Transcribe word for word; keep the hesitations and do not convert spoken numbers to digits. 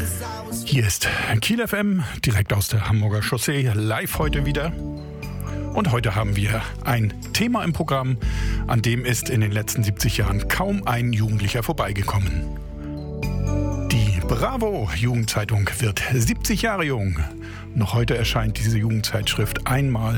Hier ist Kiel F M, direkt aus der Hamburger Chaussee, live heute wieder. Und heute haben wir ein Thema im Programm, an dem ist in den letzten siebzig Jahren kaum ein Jugendlicher vorbeigekommen. Die Bravo-Jugendzeitung wird siebzig Jahre jung. Noch heute erscheint diese Jugendzeitschrift einmal